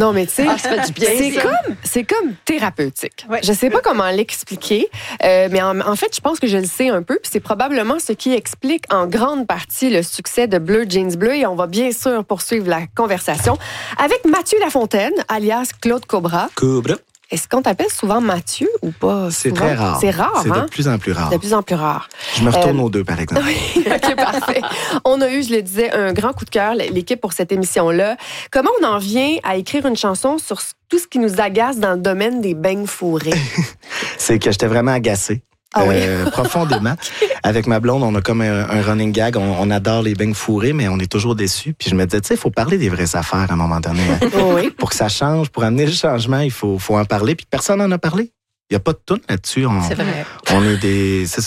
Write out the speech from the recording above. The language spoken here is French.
Non, mais tu sais, ça fait du bien, c'est comme thérapeutique. Ouais. Je sais pas comment l'expliquer, mais en fait, je pense que je le sais un peu. Puis c'est probablement ce qui explique en grande partie le succès de Bleu Jeans Bleu. Et on va bien sûr poursuivre la conversation avec Mathieu Lafontaine, alias Claude Cobra. Cobra. Est-ce qu'on t'appelle souvent Mathieu ou pas? C'est souvent? très rare. C'est rare, C'est hein? de plus en plus rare. De plus en plus rare. Je me retourne aux deux, par exemple. Oui, OK, parfait. On a eu, je le disais, un grand coup de cœur, l'équipe, pour cette émission-là. Comment on en vient à écrire une chanson sur tout ce qui nous agace dans le domaine des beignes fourrés? C'est que j'étais vraiment agacé. Ah oui? Profondément. Avec ma blonde, on a comme un running gag. On adore les beignes fourrés, mais on est toujours déçus. Puis je me disais, tu sais, il faut parler des vraies affaires à un moment donné. Oui. Pour que ça change, pour amener le changement, il faut en parler. Puis personne n'en a parlé. Il n'y a pas de tout là-dessus. C'est vrai. On est des...